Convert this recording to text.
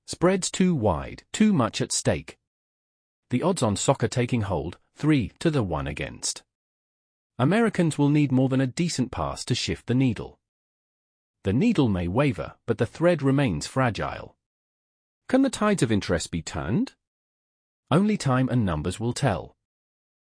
Spreads too wide, too much at stake. The odds on soccer taking hold, 3-1 against. Americans will need more than a decent pass to shift the needle. The needle may waver, but the thread remains fragile. Can the tides of interest be turned? Only time and numbers will tell.